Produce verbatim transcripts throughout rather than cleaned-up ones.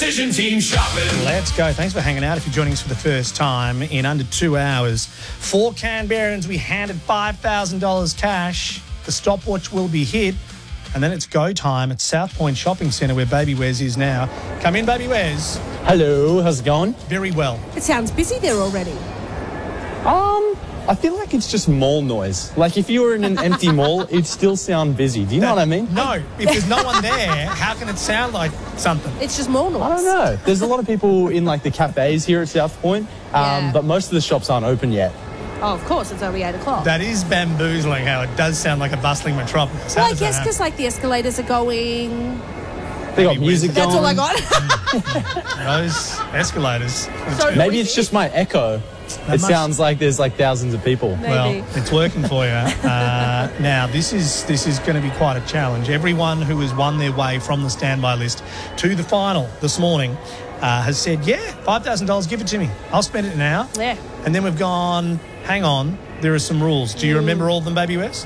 Precision Team Shopping. Let's go. Thanks for hanging out. If you're joining us for the first time, in under two hours, for Canberrans, we handed five thousand dollars cash. The stopwatch will be hit, and then it's go time at South Point Shopping Centre, where Baby Wes is now. Come in, Baby Wes. Hello, how's it going? Very well. It sounds busy there already. Um, I feel like it's just mall noise. Like if you were in an empty mall, it'd still sound busy. Do you know what I mean? No. If there's no one there, how can it sound like something? It's just more noise. I don't know. There's a lot of people in like the cafes here at South Point, um, Yeah. but most of the shops aren't open yet. Oh, of course, it's only eight o'clock. That is bamboozling how it does sound like a bustling metropolis. How well, I does that guess happen? because like the escalators are going. They got Maybe music That's going. all I got. Those escalators. So- Maybe it's just my echo. That It must- sounds like there's like thousands of people. Maybe. Well, it's working for you. Uh, now, this is this is going to be quite a challenge. Everyone who has won their way from the standby list to the final this morning uh, has said, yeah, five thousand dollars, give it to me. I'll spend it now. Yeah. And then we've gone, hang on, there are some rules. Do you remember all of them, Baby Wes?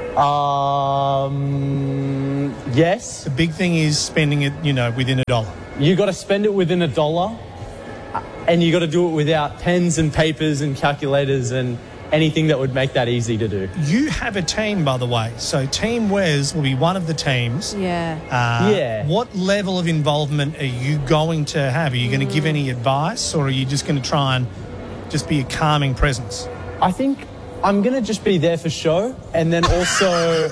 Um, yes. The big thing is spending it, you know, within a dollar. You got to spend it within a dollar, and you got to do it without pens and papers and calculators and anything that would make that easy to do. You have a team, by the way. So Team Wes will be one of the teams. Yeah. Uh, Yeah. What level of involvement are you going to have? Are you going to give any advice, or are you just going to try and just be a calming presence? I think I'm going to just be there for show, and then also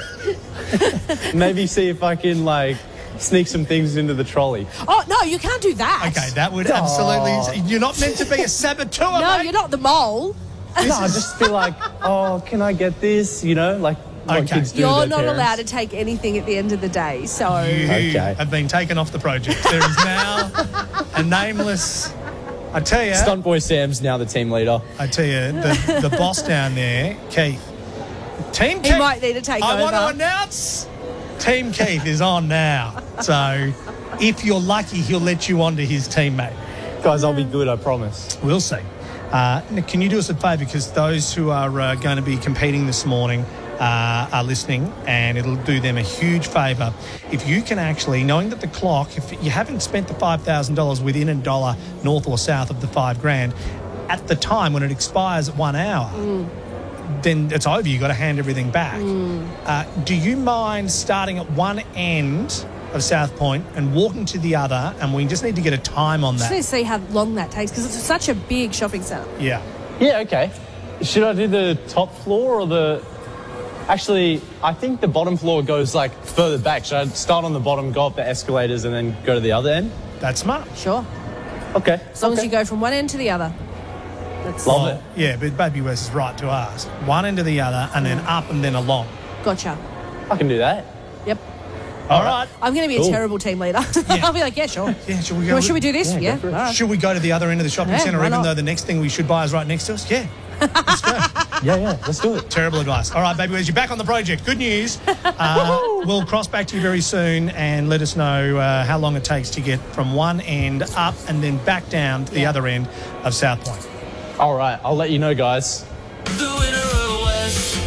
maybe see if I can, like, sneak some things into the trolley. Oh, no, you can't do that. Okay, that would absolutely... You're not meant to be a saboteur, No, mate. you're not the mole. No, I'll just be like, oh, can I get this? You know, like what Okay. kids do to You're their not parents. allowed to take anything at the end of the day. So You Okay. have been taken off the project. There is now a nameless... I tell you... Stunt Boy Sam's now the team leader. I tell you, the, the boss down there, Keith. Team He Keith... might need to take I want to over. announce... Team Keith is on now. So, if you're lucky, he'll let you onto his teammate. Guys, I'll be good, I promise. We'll see. Uh, Nick, can you do us a favour? Because those who are uh, going to be competing this morning uh, are listening, and it'll do them a huge favour. If you can actually, knowing that the clock, if you haven't spent the five thousand dollars within a dollar north or south of the five grand, at the time when it expires at one hour, Mm. then it's over. You've got to hand everything back. Mm. Uh, do you mind starting at one end of South Point and walking to the other, and we just need to get a time on just that? need to see how long that takes because it's such a big shopping centre. Yeah. Yeah, okay. Should I do the top floor or the... Actually, I think the bottom floor goes, like, further back. Should I start on the bottom, go up the escalators, and then go to the other end? That's smart. Sure. Okay. As long okay. as you go from one end to the other. That's Love Well, it. Yeah, but Baby Wes is right to ask. One end to the other, and then up and then along. Gotcha. I can do that. Yep. All right. I'm going to be a Cool. terrible team leader. I'll be like, yeah, sure. Yeah, should we go? Well, should we do this? Yeah, Yeah. go for it. All right. Should we go to the other end of the shopping Yeah, centre, why even not? though the next thing we should buy is right next to us? Yeah. Yeah, yeah, let's do it. Terrible advice. All right, Baby Wes, you're back on the project. Good news. Uh, we'll cross back to you very soon and let us know uh, how long it takes to get from one end up and then back down to the Yeah. other end of South Point. All right, I'll let you know, guys. The winner of West.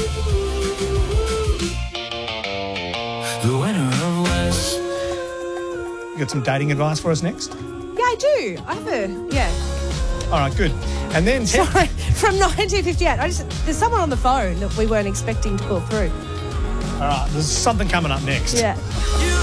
The winner of West. You got some dating advice for us next? Yeah, I do. I have a, yeah. All right, good. And then... Te- Sorry, from nineteen fifty-eight. I just, there's someone on the phone that we weren't expecting to call through. All right, there's something coming up next. Yeah. You